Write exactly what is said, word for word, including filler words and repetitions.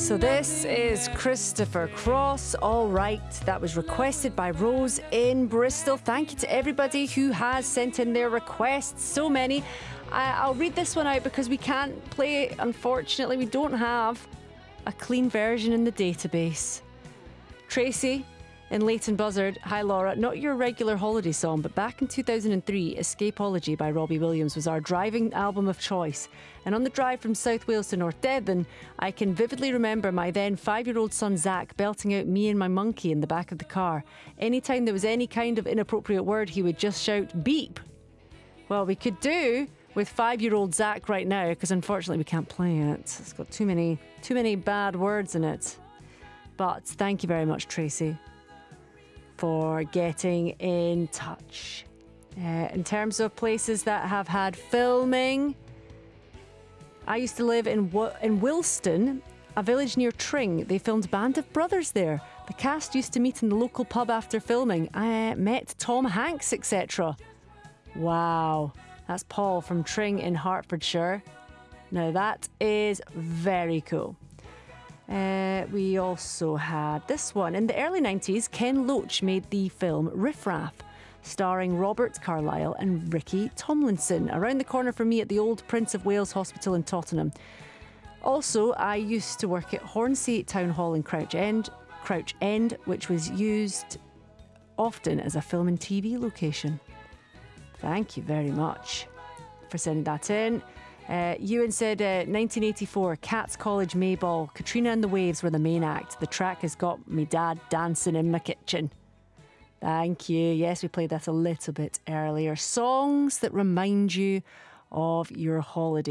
So this is Christopher Cross, All Right. That was requested by Rose in Bristol. Thank you to everybody who has sent in their requests. So many. I, I'll read this one out because we can't play it. Unfortunately, we don't have a clean version in the database. Tracy in Leighton Buzzard. Hi Laura, not your regular holiday song, but back in two thousand three, Escapeology by Robbie Williams was our driving album of choice. And on the drive from South Wales to North Devon, I can vividly remember my then five-year-old son Zach belting out Me and My Monkey in the back of the car. Anytime there was any kind of inappropriate word, he would just shout beep. Well, we could do with five-year-old Zach right now, because unfortunately we can't play it. It's got too many, too many bad words in it. But thank you very much, Tracy, for getting in touch. Uh, in terms of places that have had filming, I used to live in in Wilston, a village near Tring. They filmed Band of Brothers there. The cast used to meet in the local pub after filming. I met Tom Hanks, et cetera. Wow, that's Paul from Tring in Hertfordshire. Now that is very cool. Uh, we also had this one. In the early nineties, Ken Loach made the film Riff Raff, starring Robert Carlyle and Ricky Tomlinson. Around the corner from me at the old Prince of Wales Hospital in Tottenham. Also, I used to work at Hornsey Town Hall in Crouch End, Crouch End, which was used often as a film and T V location. Thank you very much for sending that in. Uh, Ewan said uh, nineteen eighty-four, Cats College Mayball, Katrina and the Waves were the main act. The track has got me dad dancing in my kitchen. Thank you. Yes, we played that a little bit earlier. Songs that remind you of your holiday.